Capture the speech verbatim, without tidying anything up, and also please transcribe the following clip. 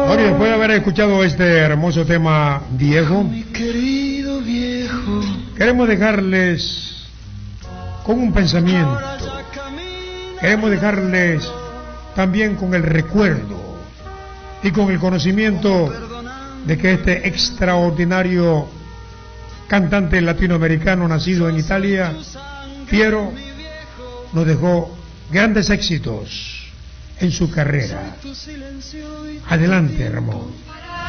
Bueno, y después de haber escuchado este hermoso tema viejo, Mi querido viejo, queremos dejarles con un pensamiento. Queremos dejarles también con el recuerdo y con el conocimiento de que este extraordinario cantante latinoamericano nacido en Italia, Piero, nos dejó grandes éxitos en su carrera. Adelante, Ramón.